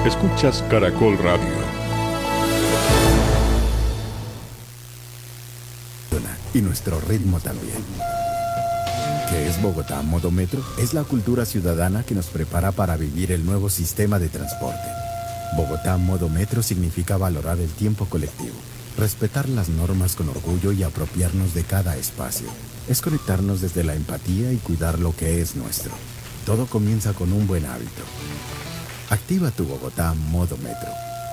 Escuchas Caracol Radio. Y nuestro ritmo también. ¿Qué es Bogotá Modo Metro? Es la cultura ciudadana que nos prepara para vivir el nuevo sistema de transporte. Bogotá Modo Metro significa valorar el tiempo colectivo, respetar las normas con orgullo y apropiarnos de cada espacio. Es conectarnos desde la empatía y cuidar lo que es nuestro. Todo comienza con un buen hábito. Activa tu Bogotá Modo Metro.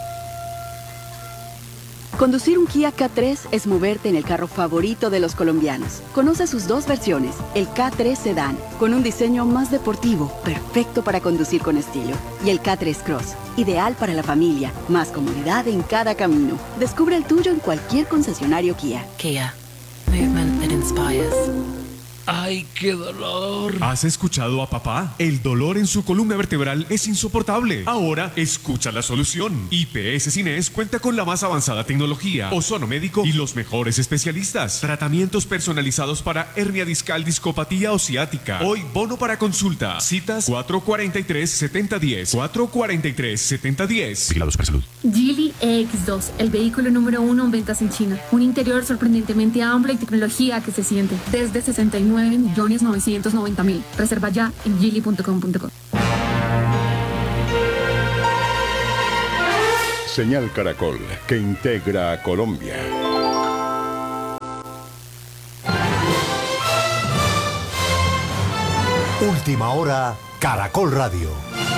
Conducir un Kia K3 es moverte en el carro favorito de los colombianos. Conoce sus dos versiones, el K3 Sedan, con un diseño más deportivo, perfecto para conducir con estilo, y el K3 Cross, ideal para la familia, más comodidad en cada camino. Descubre el tuyo en cualquier concesionario Kia. Kia, movement that inspires. ¡Ay, qué dolor! ¿Has escuchado a papá? El dolor en su columna vertebral es insoportable. Ahora, escucha la solución. IPS Cines cuenta con la más avanzada tecnología, ozono médico y los mejores especialistas. Tratamientos personalizados para hernia discal, discopatía o ciática. Hoy, bono para consulta. Citas 443-7010. 443-7010. Vigilado Supersalud. Geely EX2, el vehículo número 1 en ventas en China. Un interior sorprendentemente amplio y tecnología que se siente. Desde 69.990.000. Reserva ya en geely.com.co. Señal Caracol, que integra a Colombia. Última hora, Caracol Radio.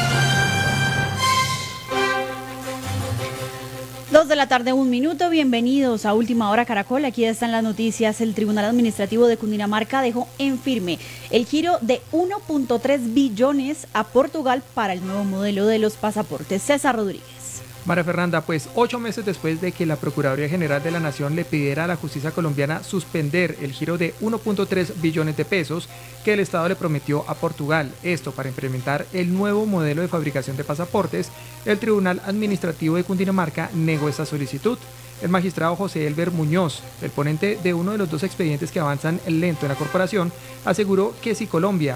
2:01 p.m. Bienvenidos a Última Hora Caracol. Aquí están las noticias. El Tribunal Administrativo de Cundinamarca dejó en firme el giro de 1.3 billones a Portugal para el nuevo modelo de los pasaportes. César Rodríguez. María Fernanda, pues 8 meses después de que la Procuraduría General de la Nación le pidiera a la justicia colombiana suspender el giro de 1.3 billones de pesos que el Estado le prometió a Portugal, esto para implementar el nuevo modelo de fabricación de pasaportes, el Tribunal Administrativo de Cundinamarca negó esta solicitud. El magistrado José Elber Muñoz, el ponente de uno de los dos expedientes que avanzan lento en la corporación, aseguró que si Colombia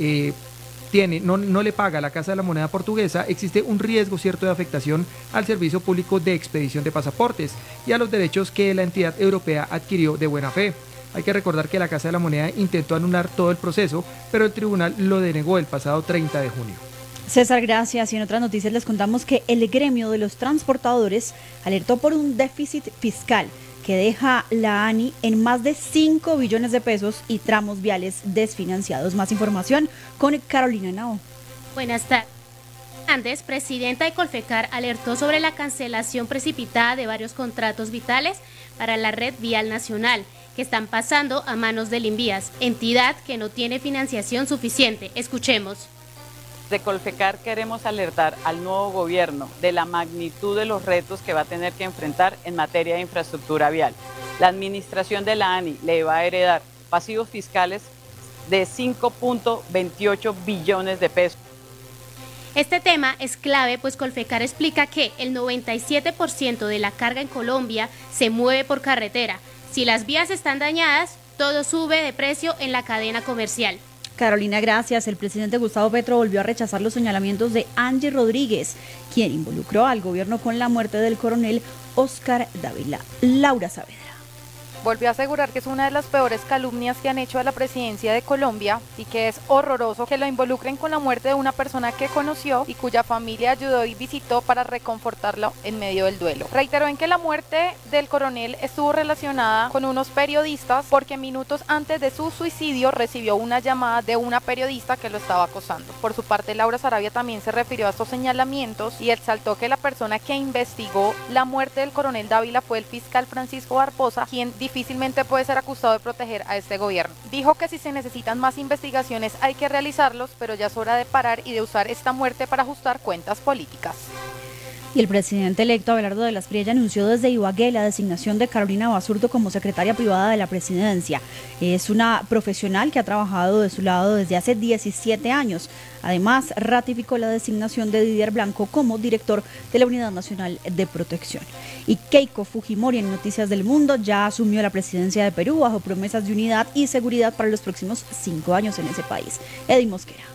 no le paga a la Casa de la Moneda Portuguesa, existe un riesgo cierto de afectación al servicio público de expedición de pasaportes y a los derechos que la entidad europea adquirió de buena fe. Hay que recordar que la Casa de la Moneda intentó anular todo el proceso, pero el tribunal lo denegó el pasado 30 de junio. César, gracias. Y en otras noticias les contamos que el gremio de los transportadores alertó por un déficit fiscal que deja la ANI en más de 5 billones de pesos y tramos viales desfinanciados. Más información con Carolina Nao. Buenas tardes. Andes, presidenta de Colfecar, alertó sobre la cancelación precipitada de varios contratos vitales para la red vial nacional que están pasando a manos del Invías, entidad que no tiene financiación suficiente. Escuchemos. De Colfecar queremos alertar al nuevo gobierno de la magnitud de los retos que va a tener que enfrentar en materia de infraestructura vial. La administración de la ANI le va a heredar pasivos fiscales de 5.28 billones de pesos. Este tema es clave, pues Colfecar explica que el 97% de la carga en Colombia se mueve por carretera. Si las vías están dañadas, todo sube de precio en la cadena comercial. Carolina, gracias. El presidente Gustavo Petro volvió a rechazar los señalamientos de Angie Rodríguez, quien involucró al gobierno con la muerte del coronel Oscar Dávila. Laura Saavedra. Volvió a asegurar que es una de las peores calumnias que han hecho a la presidencia de Colombia y que es horroroso que lo involucren con la muerte de una persona que conoció y cuya familia ayudó y visitó para reconfortarlo en medio del duelo. Reiteró en que la muerte del coronel estuvo relacionada con unos periodistas porque minutos antes de su suicidio recibió una llamada de una periodista que lo estaba acosando. Por su parte, Laura Sarabia también se refirió a estos señalamientos y exaltó que la persona que investigó la muerte del coronel Dávila fue el fiscal Francisco Barbosa, quien difícilmente puede ser acusado de proteger a este gobierno. Dijo que si se necesitan más investigaciones hay que realizarlos, pero ya es hora de parar y de usar esta muerte para ajustar cuentas políticas. Y el presidente electo Abelardo de las Priella anunció desde Ibagué la designación de Carolina Basurto como secretaria privada de la presidencia. Es una profesional que ha trabajado de su lado desde hace 17 años. Además, ratificó la designación de Didier Blanco como director de la Unidad Nacional de Protección. Y Keiko Fujimori, en Noticias del Mundo, ya asumió la presidencia de Perú bajo promesas de unidad y seguridad para los próximos 5 años en ese país. Eddie Mosquera.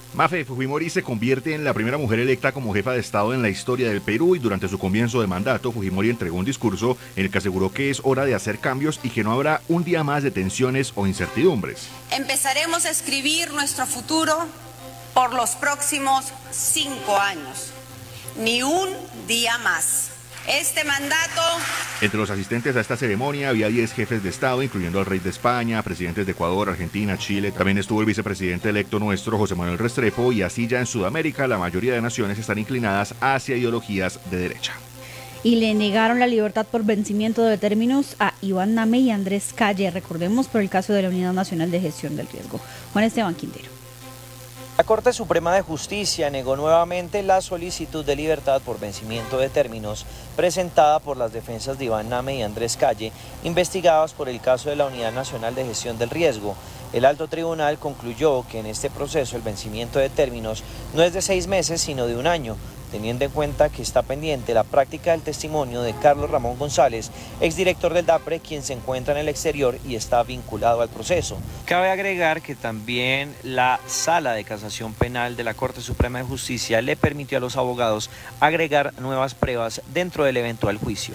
Mafe, Fujimori se convierte en la primera mujer electa como jefa de Estado en la historia del Perú y durante su comienzo de mandato, Fujimori entregó un discurso en el que aseguró que es hora de hacer cambios y que no habrá un día más de tensiones o incertidumbres. Empezaremos a escribir nuestro futuro por los próximos 5 años. Ni un día más. Este mandato... Entre los asistentes a esta ceremonia había 10 jefes de Estado, incluyendo al rey de España, presidentes de Ecuador, Argentina, Chile. También estuvo el vicepresidente electo nuestro, José Manuel Restrepo, y así ya en Sudamérica la mayoría de naciones están inclinadas hacia ideologías de derecha. Y le negaron la libertad por vencimiento de términos a Iván Name y Andrés Calle, recordemos por el caso de la Unidad Nacional de Gestión del Riesgo. Juan Esteban Quintero. La Corte Suprema de Justicia negó nuevamente la solicitud de libertad por vencimiento de términos presentada por las defensas de Iván Name y Andrés Calle, investigados por el caso de la Unidad Nacional de Gestión del Riesgo. El alto tribunal concluyó que en este proceso el vencimiento de términos no es de 6 meses, sino de 1 año, teniendo en cuenta que está pendiente la práctica del testimonio de Carlos Ramón González, exdirector del DAPRE, quien se encuentra en el exterior y está vinculado al proceso. Cabe agregar que también la Sala de Casación Penal de la Corte Suprema de Justicia le permitió a los abogados agregar nuevas pruebas dentro del eventual juicio.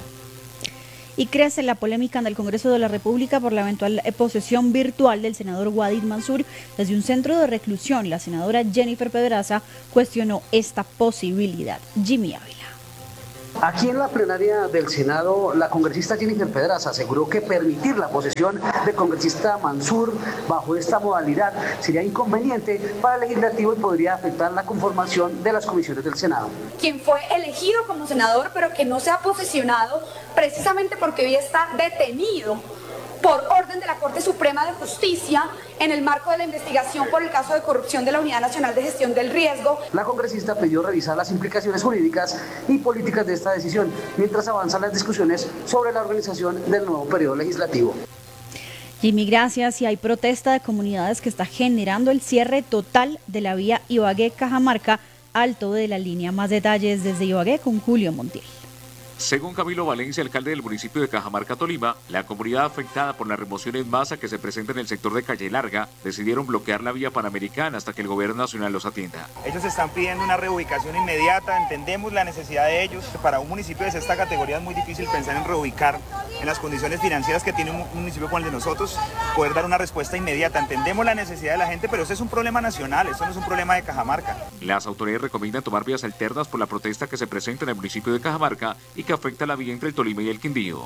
Y crece la polémica en el Congreso de la República por la eventual posesión virtual del senador Wadid Mansur desde un centro de reclusión. La senadora Jennifer Pedraza cuestionó esta posibilidad. Jimmy Ávila. Aquí en la plenaria del Senado, la congresista Jennifer Pedraza aseguró que permitir la posesión del congresista Mansur bajo esta modalidad sería inconveniente para el legislativo y podría afectar la conformación de las comisiones del Senado. Quien fue elegido como senador pero que no se ha posesionado precisamente porque hoy está detenido por orden de la Corte Suprema de Justicia en el marco de la investigación por el caso de corrupción de la Unidad Nacional de Gestión del Riesgo. La congresista pidió revisar las implicaciones jurídicas y políticas de esta decisión, mientras avanzan las discusiones sobre la organización del nuevo periodo legislativo. Jimmy, gracias. Y hay protesta de comunidades que está generando el cierre total de la vía Ibagué-Cajamarca, alto de la línea. Más detalles desde Ibagué con Julio Montiel. Según Camilo Valencia, alcalde del municipio de Cajamarca, Tolima, la comunidad afectada por la remoción en masa que se presenta en el sector de Calle Larga decidieron bloquear la vía panamericana hasta que el gobierno nacional los atienda. Ellos están pidiendo una reubicación inmediata, entendemos la necesidad de ellos. Para un municipio de esta categoría es muy difícil pensar en reubicar en las condiciones financieras que tiene un municipio como el de nosotros, poder dar una respuesta inmediata. Entendemos la necesidad de la gente, pero este es un problema nacional, esto no es un problema de Cajamarca. Las autoridades recomiendan tomar vías alternas por la protesta que se presenta en el municipio de Cajamarca y que afecta la vía entre el Tolima y el Quindío.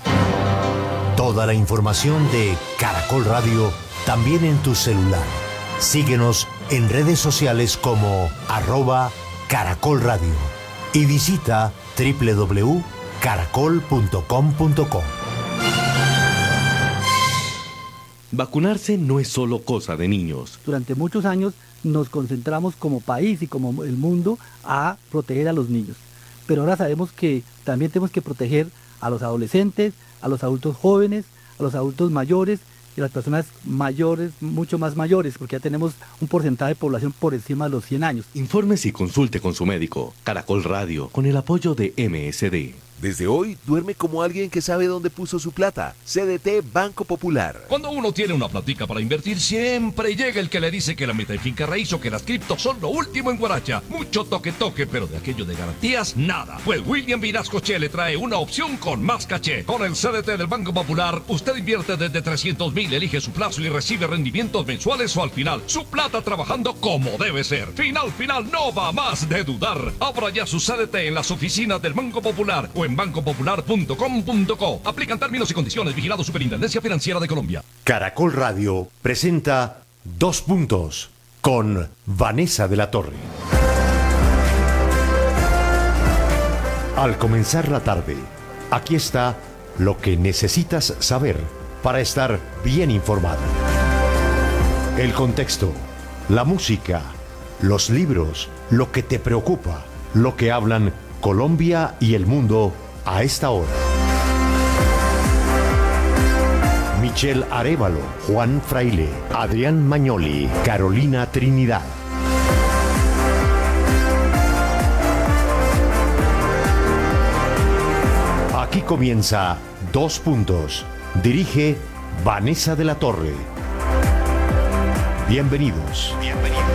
Toda la información de Caracol Radio también en tu celular. Síguenos en redes sociales como @Caracol Radio y visita www.caracol.com.co. Vacunarse no es solo cosa de niños. Durante muchos años nos concentramos como país y como el mundo a proteger a los niños. Pero ahora sabemos que también tenemos que proteger a los adolescentes, a los adultos jóvenes, a los adultos mayores y a las personas mayores, mucho más mayores, porque ya tenemos un porcentaje de población por encima de los 100 años. Infórmese y consulte con su médico. Caracol Radio, con el apoyo de MSD. Desde hoy, duerme como alguien que sabe dónde puso su plata. CDT Banco Popular. Cuando uno tiene una platica para invertir, siempre llega el que le dice que la meta de finca raíz o que las criptos son lo último en Guaracha. Mucho toque, pero de aquello de garantías, nada. Pues William Vinascoche le trae una opción con más caché. Con el CDT del Banco Popular, usted invierte desde 300,000, elige su plazo y recibe rendimientos mensuales o al final. Su plata trabajando como debe ser. Final, no va más de dudar. Abra ya su CDT en las oficinas del Banco Popular o en bancopopular.com.co. Aplican términos y condiciones. Vigilado Superintendencia Financiera de Colombia. Caracol Radio presenta 2 puntos con Vanessa de la Torre. Al comenzar la tarde, aquí está lo que necesitas saber para estar bien informado. El contexto, la música, los libros, lo que te preocupa, lo que hablan Colombia y el mundo a esta hora. Michelle Arévalo, Juan Fraile, Adrián Mañoli, Carolina Trinidad. Aquí comienza 2 puntos. Dirige Vanessa de la Torre. Bienvenidos.